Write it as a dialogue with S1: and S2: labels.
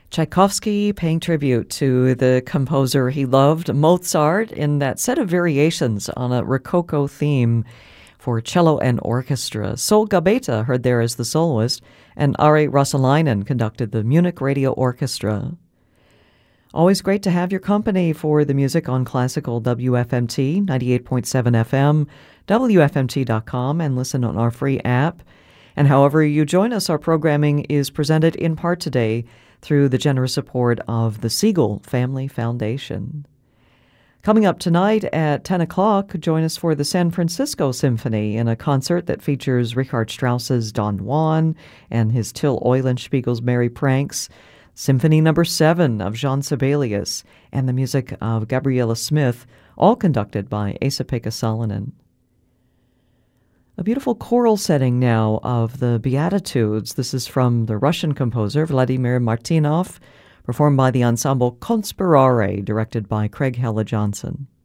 S1: Tchaikovsky paying tribute to the composer he loved, Mozart, in that set of variations on a Rococo theme for cello and orchestra. Sol Gabetta heard there as the soloist, and Ari Russalainen conducted the Munich Radio Orchestra. Always great to have your company for the music on Classical WFMT, 98.7 FM, WFMT.com, and listen on our free app. And however you join us, our programming is presented in part today through the generous support of the Siegel Family Foundation. Coming up tonight at 10 o'clock, join us for the San Francisco Symphony in a concert that features Richard Strauss's Don Juan and his Till Eulenspiegel's Merry Pranks, Symphony No. 7 of Jean Sibelius, and the music of Gabriela Smith, all conducted by Esa-Pekka Salonen. A beautiful choral setting now of the Beatitudes. This is from the Russian composer Vladimir Martynov, performed by the ensemble Conspirare, directed by Craig Hella Johnson.